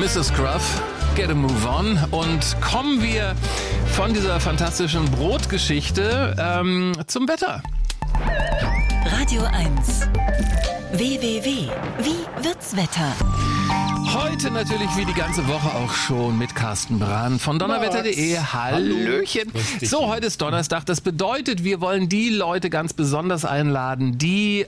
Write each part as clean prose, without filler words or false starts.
Mr. Scruff, Get a Move On. Und kommen wir von dieser fantastischen Brotgeschichte zum Wetter. Radio 1. WWW. Wie wird's Wetter? Heute natürlich wie die ganze Woche auch schon mit Carsten Brahn von donnerwetter.de. Hallöchen. So, heute ist Donnerstag. Das bedeutet, wir wollen die Leute ganz besonders einladen, die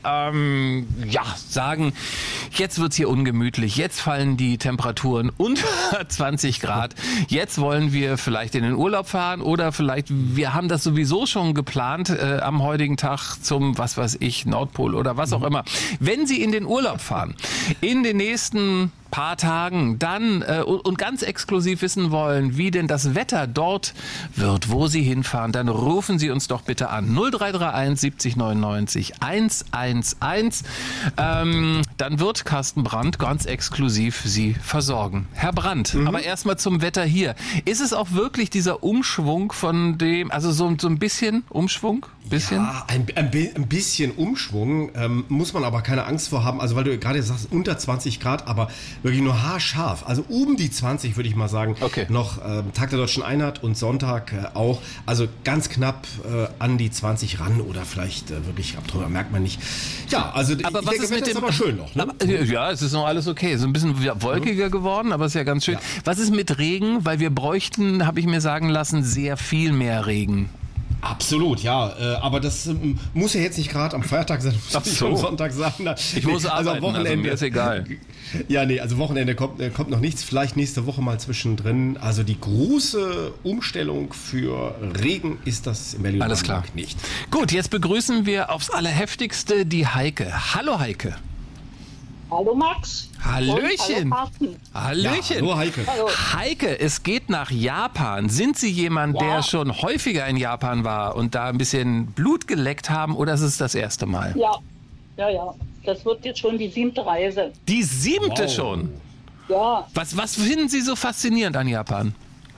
sagen, jetzt wird's hier ungemütlich, jetzt fallen die Temperaturen unter 20 Grad. Jetzt wollen wir vielleicht in den Urlaub fahren oder vielleicht, wir haben das sowieso schon geplant am heutigen Tag zum, was weiß ich, Nordpol oder was auch immer. Wenn Sie in den Urlaub fahren, in den nächsten paar Tagen, dann und ganz exklusiv wissen wollen, wie denn das Wetter dort wird, wo Sie hinfahren, dann rufen Sie uns doch bitte an. 0331 70 99 111. Dann wird Carsten Brandt ganz exklusiv Sie versorgen. Herr Brandt, aber erstmal zum Wetter hier. Ist es auch wirklich dieser Umschwung von dem, also so ein bisschen Umschwung? Ja, ein bisschen Umschwung, muss man aber keine Angst vor haben. Also weil du gerade sagst, unter 20 Grad, aber wirklich nur haarscharf. Also um die 20 würde ich mal sagen. Okay. Noch Tag der Deutschen Einheit und Sonntag auch. Also ganz knapp an die 20 ran oder vielleicht wirklich ab drüber, merkt man nicht. Ja, also aber ich denke, das ist aber schön noch. Ne? Aber, ja, es ist noch alles okay. So ein bisschen wolkiger geworden, aber ist ja ganz schön. Ja. Was ist mit Regen? Weil wir bräuchten, habe ich mir sagen lassen, sehr viel mehr Regen. Absolut, ja. Aber das muss ja jetzt nicht gerade am Feiertag sein, muss nicht am Sonntag sein. Ich muss arbeiten, also Wochenende, mir ist egal. Ja, nee, also Wochenende kommt noch nichts. Vielleicht nächste Woche mal zwischendrin. Also die große Umstellung für Regen ist das in Berlin alles klar nicht. Gut, jetzt begrüßen wir aufs Allerheftigste die Heike. Hallo Heike. Hallo Max. Hallöchen. Hallo, ja, hallo Heike. Hallo. Heike, es geht nach Japan. Sind Sie jemand, der schon häufiger in Japan war und da ein bisschen Blut geleckt haben oder ist es das erste Mal? Ja. Das wird jetzt schon die 7. Reise. Die 7. schon? Ja. Was finden Sie so faszinierend an Japan?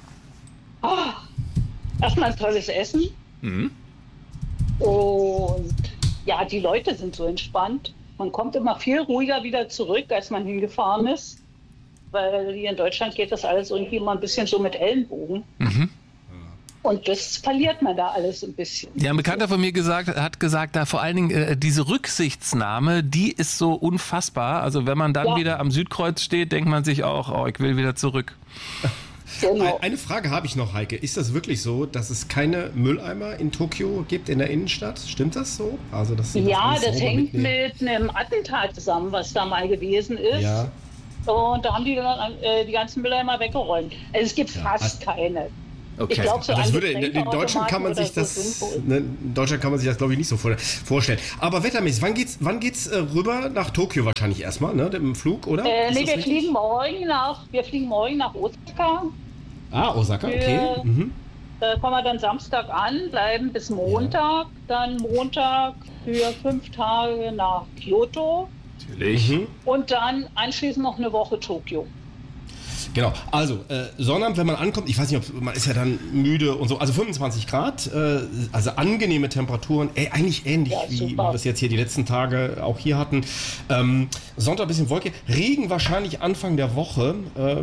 Erstmal ein tolles Essen. Und ja, die Leute sind so entspannt. Man kommt immer viel ruhiger wieder zurück, als man hingefahren ist. Weil hier in Deutschland geht das alles irgendwie mal ein bisschen so mit Ellenbogen. Und das verliert man da alles ein bisschen. Ja, ein Bekannter von mir hat gesagt, da vor allen Dingen diese Rücksichtsnahme, die ist so unfassbar. Also wenn man dann wieder am Südkreuz steht, denkt man sich auch, ich will wieder zurück. Genau. Eine Frage habe ich noch, Heike. Ist das wirklich so, dass es keine Mülleimer in Tokio gibt, in der Innenstadt? Stimmt das so? Also, dass Sie das hängt mit einem Attentat zusammen, was da mal gewesen ist. Ja. Und da haben die dann die ganzen Mülleimer weggeräumt. Also es gibt fast keine. Okay. Ich glaube, so in Deutschland kann man sich das, glaube ich, nicht so vorstellen. Aber wettermäßig, wann geht's rüber nach Tokio wahrscheinlich erstmal, ne? Im Flug, oder? Wir fliegen morgen nach Osaka. Osaka, okay. Da kommen wir dann Samstag an, bleiben bis Montag, dann Montag für 5 Tage nach Kyoto. Natürlich. Und dann anschließend noch eine Woche Tokio. Genau, also Sonnabend, wenn man ankommt, ich weiß nicht, man ist ja dann müde und so, also 25 Grad, also angenehme Temperaturen, eigentlich ähnlich wie wir das jetzt hier die letzten Tage auch hier hatten. Sonntag ein bisschen Wolke, Regen wahrscheinlich Anfang der Woche,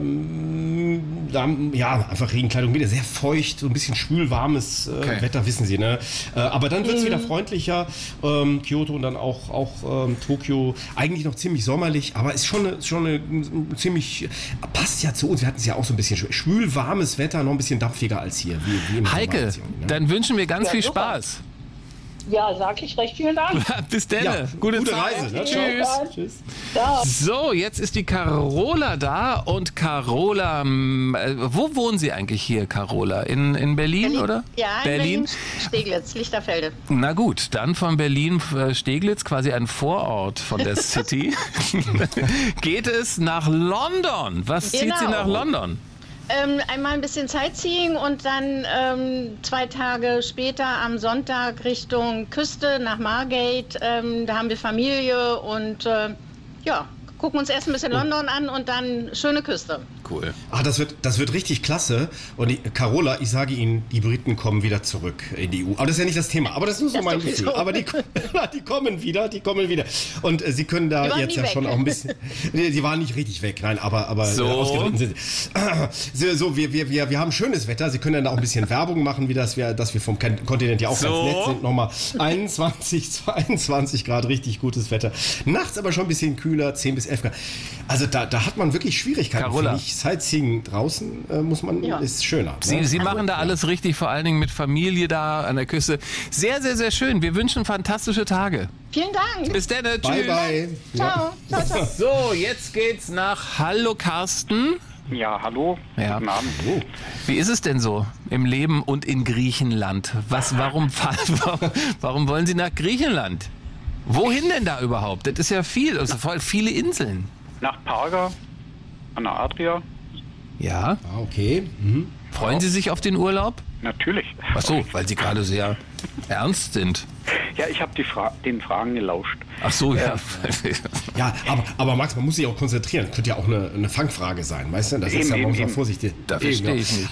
einfach Regenkleidung, wieder sehr feucht, so ein bisschen schwül-warmes Wetter, wissen Sie, ne? Aber dann wird es wieder freundlicher, Kyoto und dann auch Tokio, eigentlich noch ziemlich sommerlich, aber ist schon eine ziemlich, passt ja zu uns, wir hatten es ja auch so ein bisschen schwül, warmes Wetter, noch ein bisschen dampfiger als hier. Wie im Heike, dann wünschen wir ganz viel Spaß. Ja, sag ich recht vielen Dank. Bis dann. Ja, gute Reise. Ne? Tschüss. Ja. So, jetzt ist die Carola da und Carola, wo wohnen Sie eigentlich hier, Carola? In Berlin, oder? Ja, in Berlin, Steglitz, Lichterfelde. Na gut, dann von Berlin Steglitz, quasi ein Vorort von der City, geht es nach London. Was zieht Sie nach London? Einmal ein bisschen Sightseeing und dann 2 Tage später am Sonntag Richtung Küste nach Margate. Da haben wir Familie und gucken uns erst ein bisschen London an und dann schöne Küste. Cool. Das wird richtig klasse. Und Carola, ich sage Ihnen, die Briten kommen wieder zurück in die EU. Aber das ist ja nicht das Thema. Aber das ist nur so mein Gefühl. Aber die kommen wieder. Und Sie können da jetzt ja schon auch ein bisschen... Sie waren nicht richtig weg, nein, aber ausgeritten sind Sie. So, wir haben schönes Wetter. Sie können dann auch ein bisschen Werbung machen, dass wir vom Kontinent ja auch ganz nett sind. Nochmal 21, 22 Grad, richtig gutes Wetter. Nachts aber schon ein bisschen kühler, 10 bis 11 Grad. Also da hat man wirklich Schwierigkeiten. Carola. Sightseeing draußen ist schöner. Sie machen da alles richtig, vor allen Dingen mit Familie da an der Küste. Sehr, sehr, sehr schön. Wir wünschen fantastische Tage. Vielen Dank. Bis dann. Tschüss. Bye, bye. Ciao. Ciao, ciao. So, jetzt geht's nach Hallo Carsten. Ja, hallo. Ja. Guten Abend. Wie ist es denn so im Leben und in Griechenland? Warum wollen Sie nach Griechenland? Wohin denn da überhaupt? Das ist ja viel, also voll viele Inseln. Nach Parga, an der Adria. Ja. Okay. Freuen Sie sich auf den Urlaub? Natürlich. Ach so, weil Sie gerade sehr ernst sind. Ja, ich habe den Fragen gelauscht. Ach so, ja. Ja, aber Max, man muss sich auch konzentrieren. Das könnte ja auch eine Fangfrage sein, weißt du? Das ist ja manchmal vorsichtig. Da verstehe ich nicht.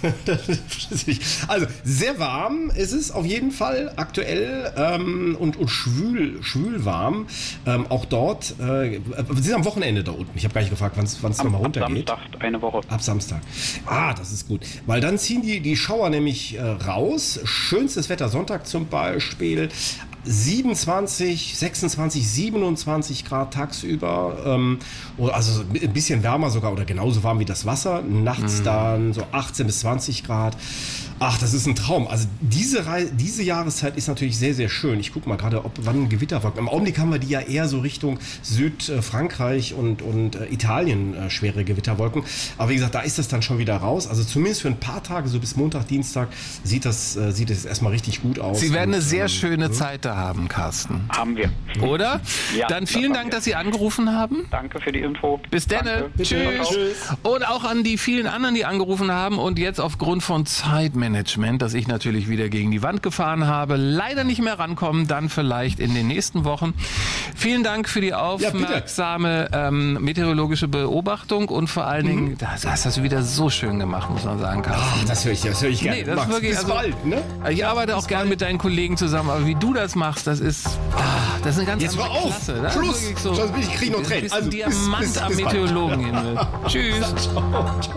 Also, sehr warm ist es auf jeden Fall aktuell und schwül warm. Auch dort. Wir sind am Wochenende da unten. Ich habe gar nicht gefragt, wann es nochmal runtergeht. Ab Samstag, eine Woche. Ab Samstag. Das ist gut. Weil dann ziehen die Schauer nämlich raus. Schönstes Wetter, Sonntag zum Beispiel. 27, 26, 27 Grad tagsüber, also ein bisschen wärmer sogar oder genauso warm wie das Wasser. Nachts dann so 18 bis 20 Grad. Ach, das ist ein Traum. Also diese Jahreszeit ist natürlich sehr, sehr schön. Ich gucke mal gerade, wann Gewitterwolken. Im Augenblick haben wir die ja eher so Richtung Südfrankreich und Italien schwere Gewitterwolken. Aber wie gesagt, da ist das dann schon wieder raus. Also zumindest für ein paar Tage, so bis Montag, Dienstag, sieht es erstmal richtig gut aus. Sie werden eine sehr schöne Zeit da haben, Carsten. Haben wir. Oder? Ja, dann vielen Dank, dass Sie angerufen haben. Danke für die Info. Bis dann. Tschüss. Und auch an die vielen anderen, die angerufen haben und jetzt aufgrund von Zeitmanagement, das ich natürlich wieder gegen die Wand gefahren habe, leider nicht mehr rankommen, dann vielleicht in den nächsten Wochen. Vielen Dank für die aufmerksame meteorologische Beobachtung und vor allen Dingen, das hast du wieder so schön gemacht, muss man sagen, Carsten. Das höre ich gerne. Nee, das ist wirklich, bis bald, ne? Ich arbeite auch gerne mit deinen Kollegen zusammen, aber wie du das machst, das ist eine ganz Jetzt andere hör auf. Klasse. Das Schluss. ist wirklich so, Sonst kriege ich noch Tränen. Du bist ein Diamant am Meteorologenhimmel. Tschüss. Ciao.